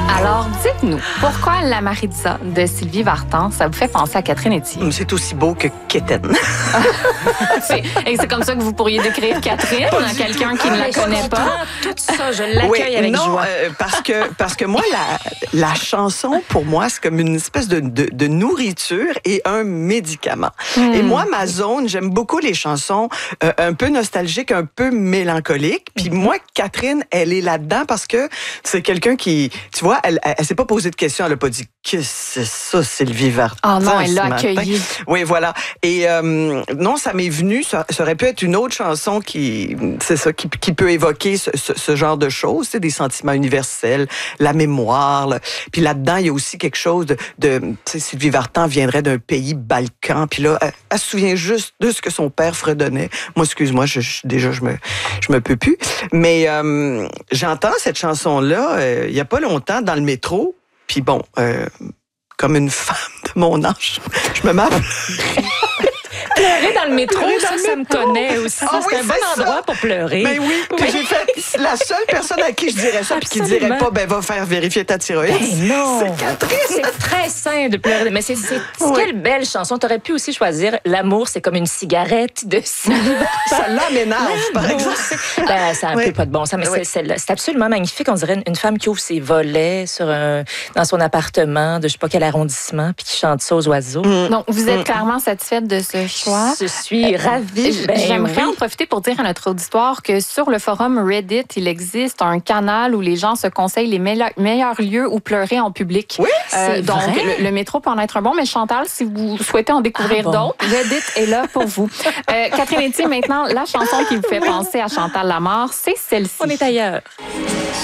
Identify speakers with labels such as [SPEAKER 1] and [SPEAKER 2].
[SPEAKER 1] Alors, dites-nous, pourquoi La Maritza de Sylvie Vartan, ça vous fait penser à Catherine Etier?
[SPEAKER 2] C'est aussi beau que Kéten.
[SPEAKER 1] Et c'est comme ça que vous pourriez décrire Catherine, quelqu'un qui ne la connaît pas.
[SPEAKER 3] Tout ça, je l'accueille avec joie.
[SPEAKER 2] Parce que moi, la chanson, pour moi, c'est comme une espèce de nourriture et un médicament. Et moi, ma zone, j'aime beaucoup les chansons un peu nostalgiques, un peu mélancoliques. Puis moi, Catherine, elle est là-dedans parce que c'est quelqu'un qui, tu vois, elle s'est pas posé de questions, elle a pas dit « Qu'est-ce que c'est ça, Sylvie Vartan? »
[SPEAKER 1] Ah non, elle l'a accueilli.
[SPEAKER 2] Oui, voilà. Et non, ça m'est venu, ça aurait pu être une autre chanson qui peut évoquer ce genre de choses, des sentiments universels, la mémoire. Là. Puis là-dedans, il y a aussi quelque chose de tu sais, Sylvie Vartan viendrait d'un pays balkan, puis là, elle se souvient juste de ce que son père fredonnait. Moi, excuse-moi, je me peux plus. Mais j'entends cette chanson-là il y a pas longtemps dans le métro, puis bon, comme une femme de mon âge, je me mets à
[SPEAKER 3] pleurer dans le métro, ça me connaît aussi.
[SPEAKER 2] Ah,
[SPEAKER 3] c'est
[SPEAKER 2] oui,
[SPEAKER 3] un bon endroit pour pleurer.
[SPEAKER 2] Ben oui, que j'ai fait la seule personne à qui je dirais ça, puis qui dirait pas, va faire vérifier ta thyroïde.
[SPEAKER 3] Ben non.
[SPEAKER 2] C'est Catherine.
[SPEAKER 3] C'est très sain de pleurer. Mais c'est quelle belle chanson. T'aurais pu aussi choisir L'amour, c'est comme une cigarette de
[SPEAKER 2] Celle-là m'énerve, par exemple.
[SPEAKER 3] Ça a un peu pas de bon sens, mais c'est absolument magnifique. On dirait une femme qui ouvre ses volets dans son appartement de je sais pas quel arrondissement, puis qui chante ça aux oiseaux.
[SPEAKER 1] Donc, vous êtes clairement satisfaite de ce choix.
[SPEAKER 3] Je suis ravie.
[SPEAKER 1] J'aimerais en profiter pour dire à notre auditoire que sur le forum Reddit, il existe un canal où les gens se conseillent les meilleurs lieux où pleurer en public.
[SPEAKER 2] Oui,
[SPEAKER 1] donc, le métro peut en être un bon, mais Chantal, si vous souhaitez en découvrir d'autres, Reddit est là pour vous. Catherine Etier, maintenant, la chanson qui vous fait penser à Chantal Lamarre, c'est celle-ci.
[SPEAKER 3] On est ailleurs.